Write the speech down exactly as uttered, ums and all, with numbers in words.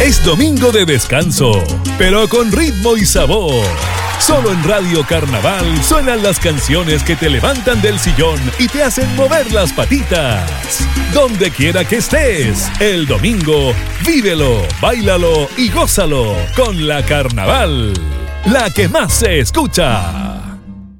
Es domingo de descanso, pero con ritmo y sabor. Solo en Radio Carnaval suenan las canciones que te levantan del sillón y te hacen mover las patitas. Donde quiera que estés, el domingo, vívelo, báilalo y gózalo con la Carnaval, la que más se escucha.